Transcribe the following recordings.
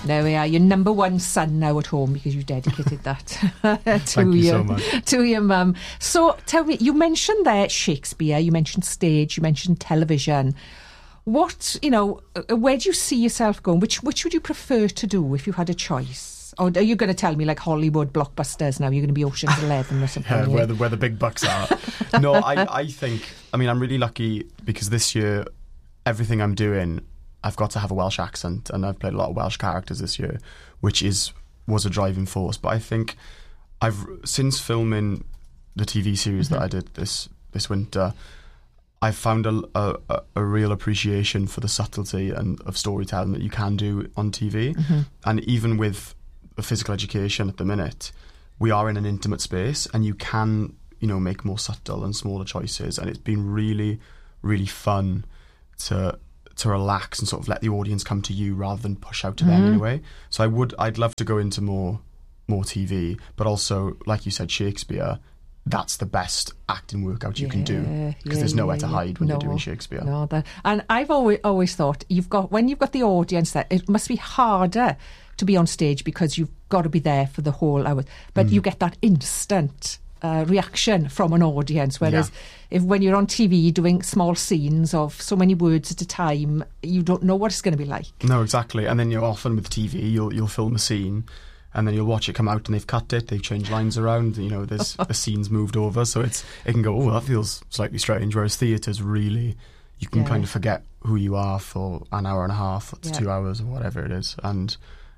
There we are, your number one son now at home, because you dedicated that to Thank you so much. to your mum. So tell me, you mentioned there Shakespeare, you mentioned stage, you mentioned television. What, where do you see yourself going? Which would you prefer to do if you had a choice? Or are you going to tell me like Hollywood blockbusters now? You're going to be Ocean's 11 or something? Yeah, where the big bucks are. No, I think, I'm really lucky because this year, everything I'm doing, I've got to have a Welsh accent, and I've played a lot of Welsh characters this year, which was a driving force. But I think since filming the TV series that I did this winter, I've found a real appreciation for the subtlety and of storytelling that you can do on TV. And even with physical education at the minute, we are in an intimate space, and you can make more subtle and smaller choices, and it's been really, really fun to relax and sort of let the audience come to you rather than push out to them in a way. So I'd love to go into more TV, but also, like you said, Shakespeare, that's the best acting workout you can do, because there's nowhere to hide when you're doing Shakespeare. And I've always thought when you've got the audience there, it must be harder to be on stage because you've got to be there for the whole hour, but you get that instant reaction from an audience, whereas when you're on TV doing small scenes of so many words at a time, you don't know what it's going to be like. No, exactly. And then you're often with TV, you'll film a scene, and then you'll watch it come out, and they've cut it, they've changed lines around, there's the scene's moved over, so it can go, oh, that feels slightly strange. Whereas theatre's really, you can kind of forget who you are for an hour and a half, or 2 hours, or whatever it is. And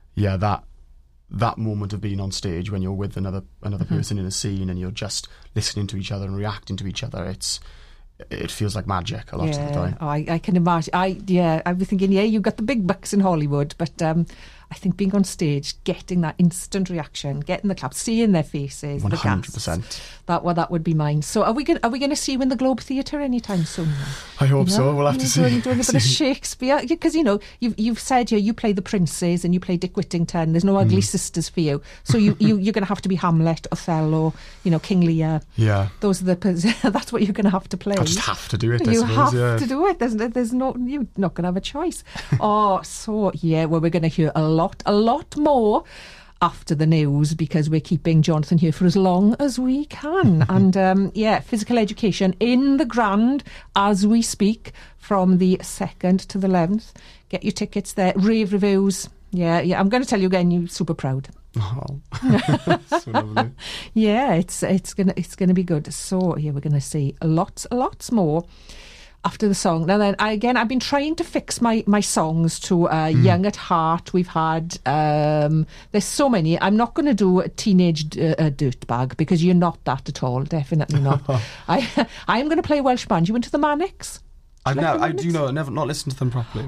that moment of being on stage when you're with another person in a scene, and you're just listening to each other and reacting to each other, it feels like magic a lot of the time. I can imagine. I was thinking, you've got the big bucks in Hollywood, but I think being on stage, getting that instant reaction, getting the clap, seeing their faces, 100%. That would be mine. So are we going to see you in the Globe Theatre anytime soon? I hope so. We'll have to see. Doing a bit of Shakespeare, because you've said you play the princes and you play Dick Whittington. There's no ugly sisters for you, so you're going to have to be Hamlet, Othello, King Lear. Yeah, those are that's what you're going to have to play. I just have to do it. You have to do it. There's no, you're not going to have a choice. We're going to hear a lot more after the news, because we're keeping Jonathan here for as long as we can. And physical education in the Grand as we speak, from the 2nd to the 11th. Get your tickets there. Rave reviews. Yeah. I'm going to tell you again, you're super proud. Oh, so lovely. Yeah, it's gonna be good. So we're going to see lots more after the song. Now then, I've been trying to fix my songs to Young at Heart. We've had there's so many. I'm not going to do a Teenage Dirtbag, because you're not that at all. Definitely not. I am going to play Welsh band. You into the Manics? I've never not listened to them properly.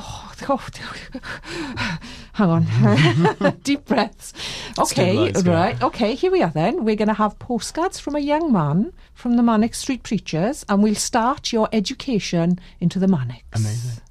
Hang on. Deep breaths. Okay, right. Okay, here we are then. We're going to have postcards from a young man from the Manic Street Preachers, and we'll start your education into the Manics. Amazing.